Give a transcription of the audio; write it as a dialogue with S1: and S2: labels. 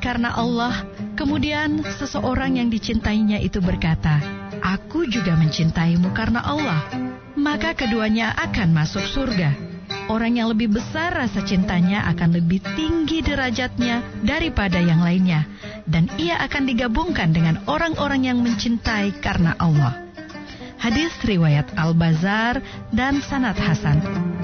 S1: karena Allah, kemudian seseorang yang dicintainya itu berkata, "Aku juga mencintaimu karena Allah," maka keduanya akan masuk surga. Orang yang lebih besar rasa cintanya akan lebih tinggi derajatnya daripada yang lainnya, dan ia akan digabungkan dengan orang-orang yang mencintai karena Allah. Hadis riwayat Al-Bazzar dan sanad hasan.